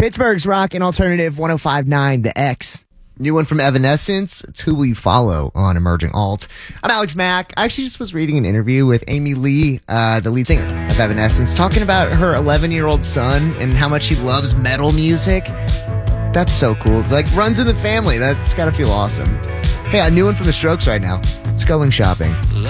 Pittsburgh's rock and alternative 105.9 The X. New one from Evanescence. It's Who Will You Follow on Emerging Alt. I'm Alex Mack. I actually just was reading an interview with Amy Lee, the lead singer of Evanescence, talking about her 11-year-old son and how much he loves metal music. That's so cool. Like, runs in the family. That's got to feel awesome. Hey, a new one from The Strokes right now. It's Going Shopping.